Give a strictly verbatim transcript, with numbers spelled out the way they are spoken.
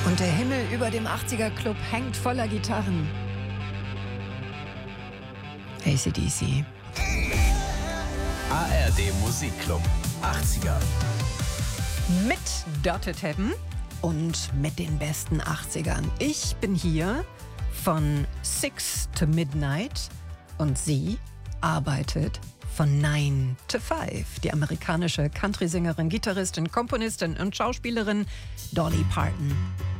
Und der Himmel über dem achtziger-Club hängt voller Gitarren. A C D C. A R D Musikclub achtziger. Mit Dotted Heaven und mit den besten achtzigern. Ich bin hier von six to midnight und sie arbeitet von nine to five. Die amerikanische Country-Sängerin, Gitarristin, Komponistin und Schauspielerin Dolly Parton.